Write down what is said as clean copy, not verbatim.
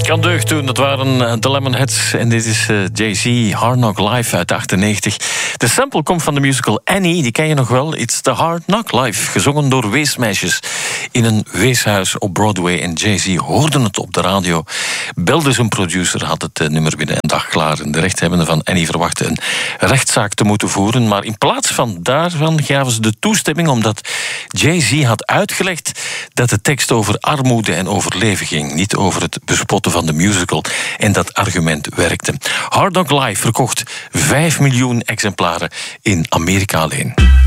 Kan deugd doen, dat waren de Lemonheads. En dit is Jay-Z, Hard Knock Live uit 98. De sample komt van de musical Annie, die ken je nog wel. It's the Hard Knock Live, gezongen door weesmeisjes in een weeshuis op Broadway. En Jay-Z hoorde het op de radio, belde zijn producer, had het nummer binnen een dag klaar. En de rechthebbenden van Annie verwachten een rechtszaak te moeten voeren. Maar in plaats van daarvan gaven ze de toestemming, omdat Jay-Z had uitgelegd dat de tekst over armoede en overleven ging, niet over het bespotten van de musical. En dat argument werkte. Hard Knock Live verkocht 5 miljoen exemplaren in Amerika alleen.